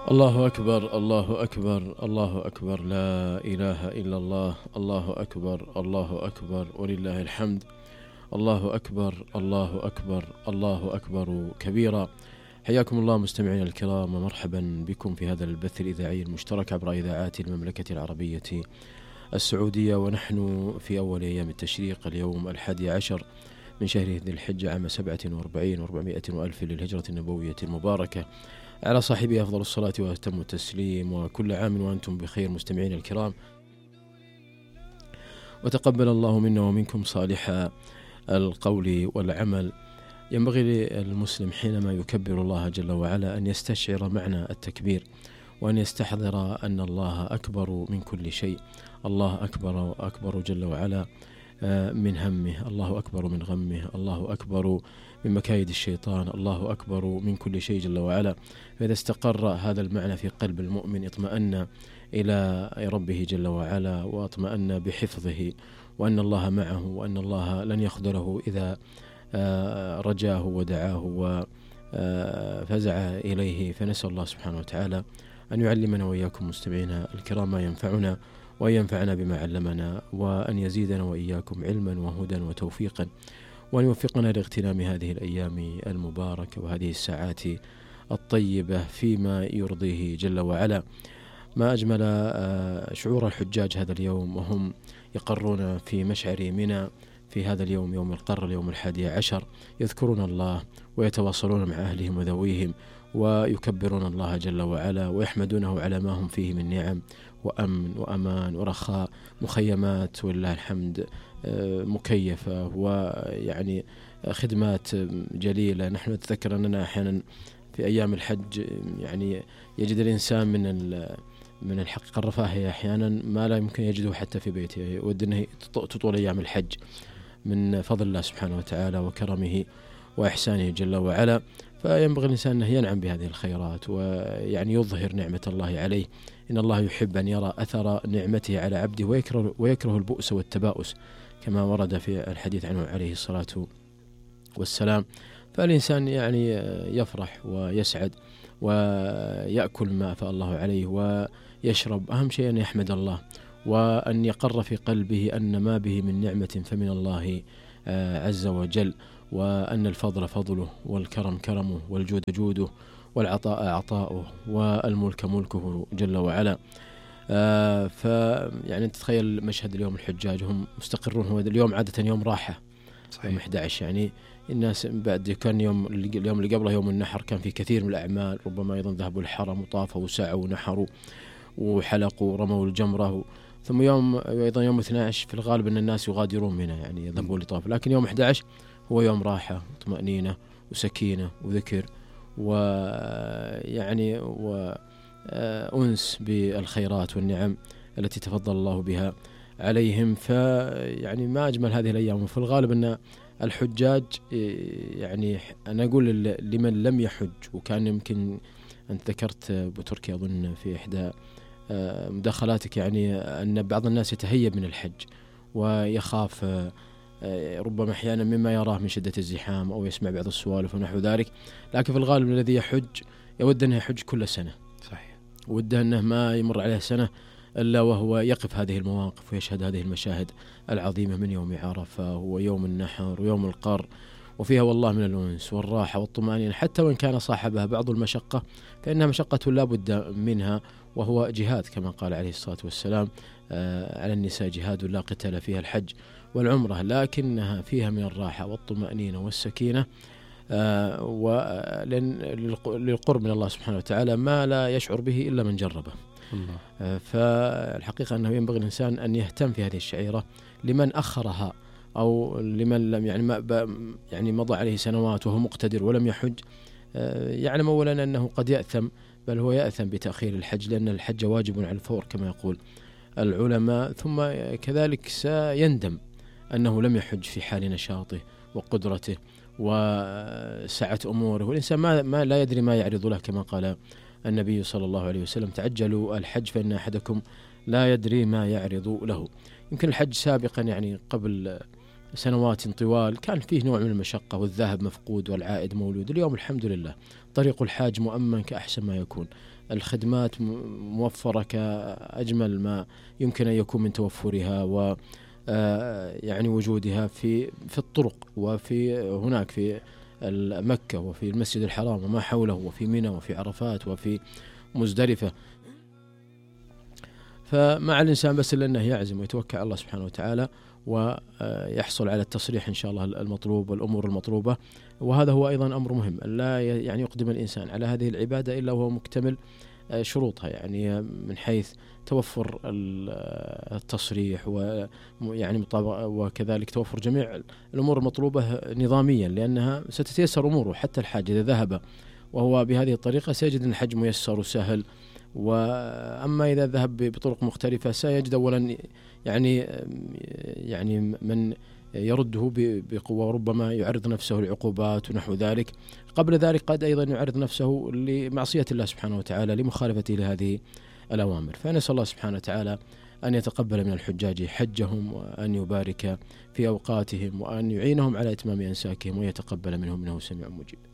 الله أكبر الله أكبر الله أكبر، لا إله إلا الله، الله أكبر الله أكبر ولله الحمد. الله أكبر الله أكبر الله أكبر كبيرا. حياكم الله مستمعينا الكرام، ومرحبا بكم في هذا البث الإذاعي المشترك عبر إذاعات المملكة العربية السعودية، ونحن في أول أيام التشريق، اليوم 11 من شهر ذي الحجة عام 47 و400 وألف للهجرة النبوية المباركة، على صاحبه أفضل الصلاة وأتم التسليم، وكل عام وأنتم بخير مستمعين الكرام، وتقبل الله منا ومنكم صالح القول والعمل. ينبغي للمسلم حينما يكبر الله جل وعلا أن يستشعر معنى التكبير، وأن يستحضر أن الله أكبر من كل شيء. الله أكبر أكبر جل وعلا من همه، الله أكبر من غمه، الله أكبر من مكايد الشيطان، الله أكبر من كل شيء جل وعلا. فإذا استقر هذا المعنى في قلب المؤمن اطمأن إلى ربه جل وعلا، واطمأن بحفظه، وأن الله معه، وأن الله لن يخذله إذا رجاه ودعاه وفزع إليه. فنسأل الله سبحانه وتعالى أن يعلمنا وإياكم مستمعينا الكرام ما ينفعنا، وأن ينفعنا بما علمنا، وأن يزيدنا وإياكم علما وهدى وتوفيقا، وأن يوفقنا لاغتنام هذه الأيام المباركة وهذه الساعات الطيبة فيما يرضيه جل وعلا. ما أجمل شعور الحجاج هذا اليوم وهم يقرون في مشعر منى في هذا اليوم، يوم القر، اليوم 11، يذكرون الله ويتواصلون مع أهلهم وذويهم، ويكبرون الله جل وعلا، ويحمدونه على ما هم فيه من نعم وأمن وأمان ورخاء، مخيمات ولله الحمد مكيفة، ويعني خدمات جليلة. نحن نتذكر أننا أحيانا في أيام الحج يعني يجد الإنسان من الحقيقة الرفاهية أحيانا ما لا يمكن يجده حتى في بيته، يود أنه تطول أيام الحج من فضل الله سبحانه وتعالى وكرمه وإحسانه جل وعلا. فينبغي الإنسان أنه ينعم بهذه الخيرات، ويعني يظهر نعمة الله عليه. إن الله يحب أن يرى أثر نعمته على عبده، ويكره البؤس والتباؤس، كما ورد في الحديث عنه عليه الصلاة والسلام. فالإنسان يعني يفرح ويسعد ويأكل ما أفاء الله عليه ويشرب، أهم شيء أن يحمد الله، وأن يقر في قلبه أن ما به من نعمة فمن الله عز وجل، وأن الفضل فضله، والكرم كرمه، والجود جوده، والعطاء عطاؤه، والملك ملكه جل وعلا. فيعني تتخيل مشهد اليوم الحجاج هم مستقرون، هو اليوم عادة يوم راحة، صحيح. يوم 11 يعني الناس بعد كان اليوم اللي قبله يوم النحر، كان في كثير من الأعمال، ربما أيضا ذهبوا الحرم وطافوا وسعوا ونحروا وحلقوا ورموا الجمرة. ثم يوم أيضا يوم 12 في الغالب أن الناس يغادرون منه، يعني يذهبون لطاف، لكن يوم 11 هو يوم راحة وطمأنينة وسكينة وذكر، ويعني وأنس بالخيرات والنعم التي تفضل الله بها عليهم. فيعني ما أجمل هذه الأيام. وفي الغالب أن الحجاج يعني أنا أقول لمن لم يحج، وكان يمكن أنت ذكرت بتركيا أظن في إحدى مداخلاتك يعني أن بعض الناس يتهيب من الحج ويخاف ربما أحيانا مما يراه من شدة الزحام، أو يسمع بعض السوالف ونحو ذلك. لكن في الغالب الذي يحج يود أنه يحج كل سنة، صحيح، وده أنه ما يمر عليه سنة إلا وهو يقف هذه المواقف ويشهد هذه المشاهد العظيمة من يوم عرفة ويوم النحر ويوم القر، وفيها والله من الأنس والراحة والطمأنينة، حتى وإن كان صاحبها بعض المشقة، فإنها مشقة لا بد منها، وهو جهاد كما قال عليه الصلاة والسلام على النساء جهاد لا قتال فيها الحج والعمرة، لكنها فيها من الراحة والطمأنينة والسكينة، للقرب من الله سبحانه وتعالى ما لا يشعر به إلا من جربه. فالحقيقة أنه ينبغي الإنسان أن يهتم في هذه الشعيرة لمن أخرها، أو لمن لم يعني مضى عليه سنوات وهو مقتدر ولم يحج، يعلم أولا أنه قد يأثم، بل هو يأثم بتأخير الحج، لأن الحج واجب على الفور كما يقول العلماء. ثم كذلك سيندم أنه لم يحج في حال نشاطه وقدرته وسعة أموره، والإنسان ما لا يدري ما يعرض له، كما قال النبي صلى الله عليه وسلم: تعجلوا الحج فإن أحدكم لا يدري ما يعرض له. يمكن الحج سابقا يعني قبل سنوات طوال كان فيه نوع من المشقة، والذهب مفقود والعائد مولود. اليوم الحمد لله طريق الحاج مؤمن كأحسن ما يكون، الخدمات موفرة كأجمل ما يمكن أن يكون من توفرها و يعني وجودها في الطرق، وفي هناك في مكة وفي المسجد الحرام وما حوله، وفي منى وفي عرفات وفي مزدلفة. فمع الإنسان بس إلا أنه يعزم ويتوكل على الله سبحانه وتعالى ويحصل على التصريح إن شاء الله المطلوب والأمور المطلوبة. وهذا هو أيضا أمر مهم، لا يعني يقدم الإنسان على هذه العبادة إلا وهو مكتمل شروطها، يعني من حيث توفر التصريح ويعني وكذلك توفر جميع الأمور المطلوبة نظاميا، لأنها ستتيسر أموره. حتى الحاج إذا ذهب وهو بهذه الطريقة سيجد أن الحج ميسر وسهل. وأما إذا ذهب بطرق مختلفة سيجد أولا يعني من يرده بقوة، وربما يعرض نفسه لعقوبات ونحو ذلك. قبل ذلك قد أيضا يعرض نفسه لمعصية الله سبحانه وتعالى لمخالفته لهذه الأوامر. فنسأل الله سبحانه وتعالى أن يتقبل من الحجاج حجهم، وأن يبارك في أوقاتهم، وأن يعينهم على إتمام أنساكهم، ويتقبل منهم إنه سميع مجيب.